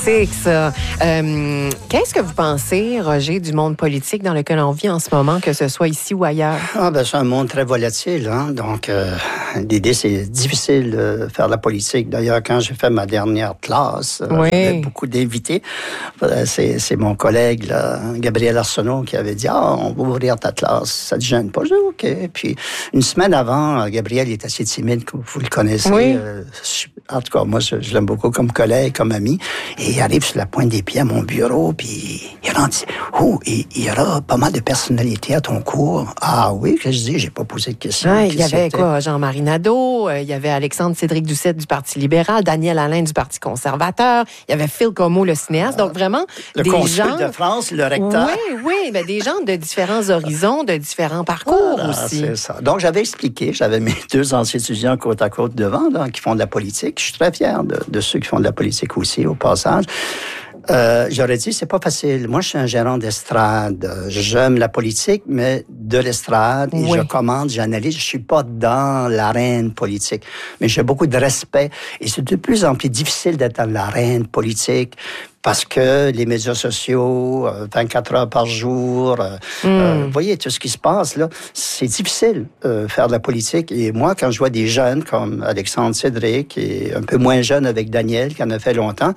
C'est ça. Qu'est-ce que vous pensez, Roger, du monde politique dans lequel on vit en ce moment, que ce soit ici ou ailleurs? C'est un monde très volatile. Donc, l'idée, c'est difficile de faire de la politique. D'ailleurs, quand j'ai fait ma dernière classe, j'avais beaucoup d'invités. C'est mon collègue, là, Gabriel Arsenault, qui avait dit « on va ouvrir ta classe. Ça te gêne pas? » J'ai dit « OK. » Puis, une semaine avant, Gabriel il est assez timide, comme vous le connaissez. Oui. En tout cas, moi, je l'aime beaucoup comme collègue, comme ami. Et il arrive sur la pointe des pieds à mon bureau, puis il dit « Oh, il y aura pas mal de personnalités à ton cours. » Ah oui, que je dis, j'ai pas posé de questions. Il y avait quoi? Jean-Marie Nadeau, il y avait Alexandre Cédric Doucette du Parti libéral, Daniel Alain du Parti conservateur, il y avait Phil Comeau, le cinéaste. Donc vraiment, le consul de France, le recteur. Oui, des gens de différents horizons, de différents parcours aussi. C'est ça. Donc j'avais expliqué, j'avais mes deux anciens étudiants côte à côte devant, donc, qui font de la politique. Je suis très fier de ceux qui font de la politique aussi, au passage. J'aurais dit, c'est pas facile. Moi, je suis un gérant d'estrade. J'aime la politique, mais de l'estrade. Et je commande, j'analyse. Je suis pas dans l'arène politique. Mais j'ai beaucoup de respect. Et c'est de plus en plus difficile d'être dans l'arène politique. Parce que les médias sociaux, 24 heures par jour, vous voyez tout ce qui se passe là, c'est difficile faire de la politique. Et moi, quand je vois des jeunes comme Alexandre Cédric et un peu moins jeune avec Daniel, qui en a fait longtemps,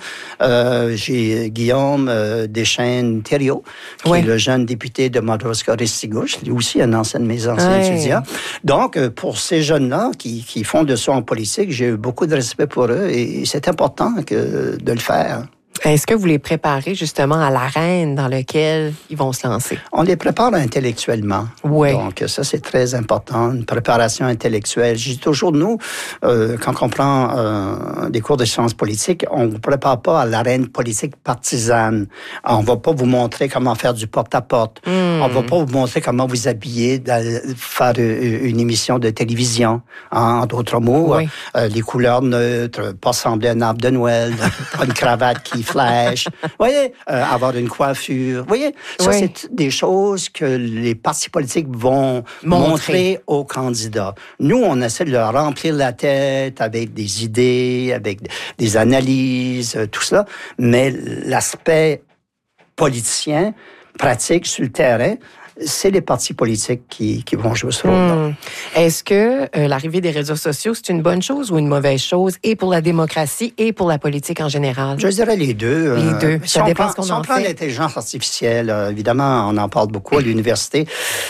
j'ai Guillaume Deschênes-Thériault, qui est le jeune député de Madawaska-Restigouche, lui aussi un ancien de mes anciens étudiants. Donc, pour ces jeunes-là qui font de ça en politique, j'ai eu beaucoup de respect pour eux et c'est important de le faire. Est-ce que vous les préparez justement à l'arène dans laquelle ils vont se lancer? On les prépare intellectuellement. Oui. Donc, ça, c'est très important, une préparation intellectuelle. Je dis toujours, nous, quand on prend des cours de sciences politiques, on ne vous prépare pas à l'arène politique partisane. On ne va pas vous montrer comment faire du porte-à-porte. On ne va pas vous montrer comment vous habiller, faire une émission de télévision. En d'autres mots, les couleurs neutres, pas sembler un arbre de Noël, pas une cravate qui flèche, voyez, avoir une coiffure, voyez, ça c'est des choses que les partis politiques vont montrer aux candidats. Nous, on essaie de leur remplir la tête avec des idées, avec des analyses, tout ça, mais l'aspect politicien, pratique sur le terrain, c'est les partis politiques qui vont jouer ce rôle-là. Est-ce que l'arrivée des réseaux sociaux, c'est une bonne chose ou une mauvaise chose, et pour la démocratie et pour la politique en général? Je dirais les deux. Les deux. Ça dépend ce qu'on en fait. Si on prend l'intelligence artificielle, évidemment, on en parle beaucoup à l'université.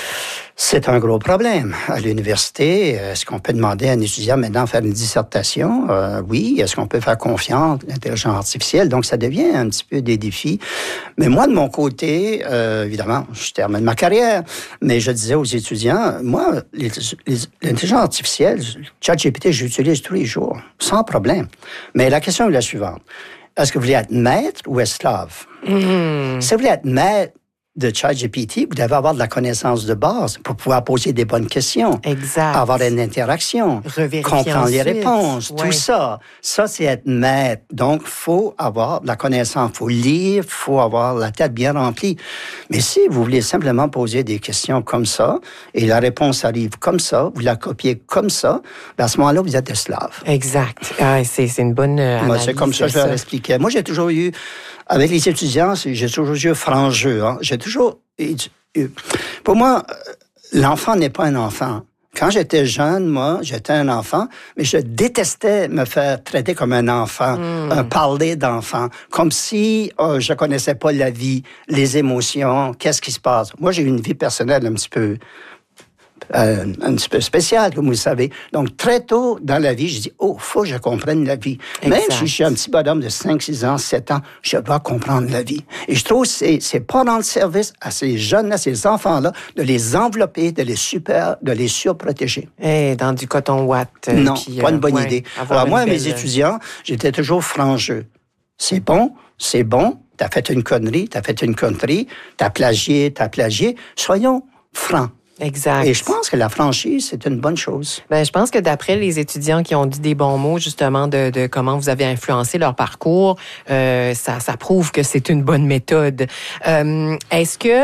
C'est un gros problème. À l'université, est-ce qu'on peut demander à un étudiant maintenant de faire une dissertation? Oui. Est-ce qu'on peut faire confiance à l'intelligence artificielle? Donc, ça devient un petit peu des défis. Mais moi, de mon côté, évidemment, je termine ma carrière, mais je disais aux étudiants, moi, l'intelligence artificielle, ChatGPT, j'utilise tous les jours, sans problème. Mais la question est la suivante. Est-ce que vous voulez être maître ou esclave? Si vous voulez être maître de ChatGPT, vous devez avoir de la connaissance de base pour pouvoir poser des bonnes questions. Exact. Avoir une interaction. Comprendre les réponses. Tout ça. Ça, c'est être maître. Donc, il faut avoir de la connaissance. Il faut lire. Il faut avoir la tête bien remplie. Mais si vous voulez simplement poser des questions comme ça, et la réponse arrive comme ça, vous la copiez comme ça, à ce moment-là, vous êtes esclave. Exact. C'est une bonne analyse. Moi, c'est comme ça que je leur expliquais. Moi, j'ai toujours eu, avec les étudiants, j'ai toujours eu franc jeu. J'ai toujours... Pour moi, l'enfant n'est pas un enfant. Quand j'étais jeune, moi, j'étais un enfant, mais je détestais me faire traiter comme un enfant, parler d'enfant, comme si je connaissais pas la vie, les émotions, qu'est-ce qui se passe. Moi, j'ai eu une vie personnelle un petit peu spéciale, comme vous le savez. Donc, très tôt dans la vie, je dis, faut que je comprenne la vie. Exact. Même si je suis un petit bonhomme de 5, 6 ans, 7 ans, je dois comprendre la vie. Et je trouve que c'est pas rendre service à ces jeunes-là, ces enfants-là, de les envelopper, de les surprotéger. Dans du coton ouate. Non, pas une bonne idée. Alors, moi, mes étudiants, j'étais toujours franc-jeu. C'est bon, t'as fait une connerie, t'as plagié. Soyons francs. Exact. Et je pense que la franchise, c'est une bonne chose. Je pense que d'après les étudiants qui ont dit des bons mots, justement, de comment vous avez influencé leur parcours, ça prouve que c'est une bonne méthode. Est-ce que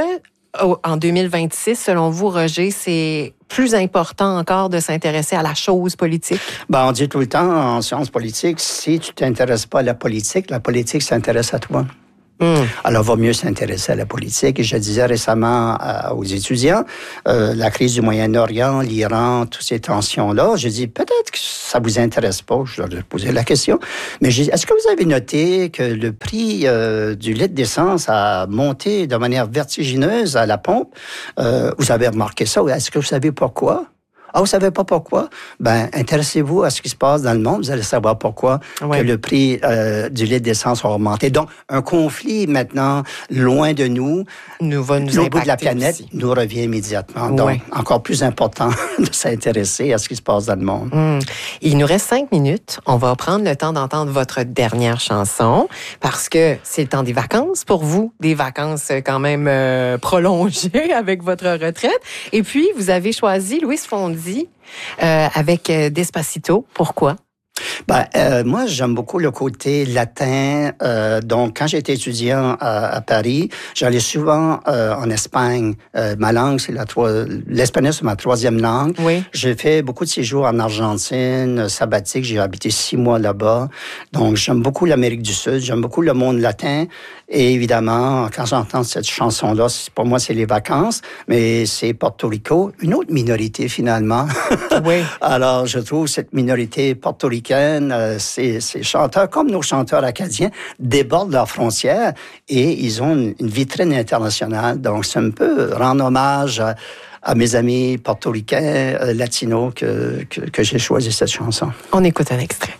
en 2026, selon vous, Roger, c'est plus important encore de s'intéresser à la chose politique? Ben, on dit tout le temps en sciences politiques, si tu t'intéresses pas à la politique s'intéresse à toi. Alors, il vaut mieux s'intéresser à la politique. Et je disais récemment aux étudiants, la crise du Moyen-Orient, l'Iran, toutes ces tensions-là, je dis peut-être que ça vous intéresse pas. Je leur ai posé la question. Mais j'ai dit, est-ce que vous avez noté que le prix du litre d'essence a monté de manière vertigineuse à la pompe? Vous avez remarqué ça? Est-ce que vous savez pourquoi? Ah, vous savez pas pourquoi? Ben, intéressez-vous à ce qui se passe dans le monde. Vous allez savoir pourquoi que le prix du litre d'essence a augmenté. Donc, un conflit maintenant loin de nous, va nous au bout de la planète, aussi. nous revient immédiatement. Donc, encore plus important de s'intéresser à ce qui se passe dans le monde. Il nous reste 5 minutes. On va prendre le temps d'entendre votre dernière chanson parce que c'est le temps des vacances pour vous. Des vacances quand même prolongées avec votre retraite. Et puis, vous avez choisi Louis Fondy avec Despacito. Pourquoi? Ben, moi, j'aime beaucoup le côté latin. Donc, quand j'étais étudiant à Paris, j'allais souvent en Espagne. Ma langue, l'espagnol, c'est ma 3e langue. Oui. J'ai fait beaucoup de séjours en Argentine, sabbatique. J'ai habité 6 mois là-bas. Donc, j'aime beaucoup l'Amérique du Sud. J'aime beaucoup le monde latin. Et évidemment, quand j'entends cette chanson-là, pour moi, c'est les vacances. Mais c'est Porto Rico, une autre minorité, finalement. Oui. Alors, je trouve cette minorité portoricaine, ces chanteurs, comme nos chanteurs acadiens, débordent leurs frontières et ils ont une vitrine internationale. Donc, c'est un peu rendre hommage à mes amis portoricains, latinos, que j'ai choisi cette chanson. On écoute un extrait.